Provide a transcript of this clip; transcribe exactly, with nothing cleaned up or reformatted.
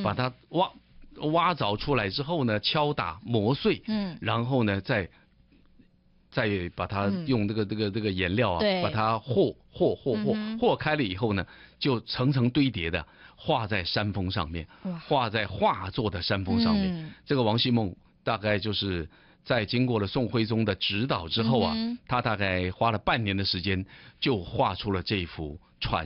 把它挖挖凿出来之后呢，敲打磨碎，嗯，然后呢再再把它用这个这个这个颜料啊，把它和和和和和开了以后呢，就层层堆叠的画在山峰上面，画在画作的山峰上面。嗯、这个王希孟大概就是在经过了宋徽宗的指导之后啊，嗯、他大概花了半年的时间就画出了这一幅传。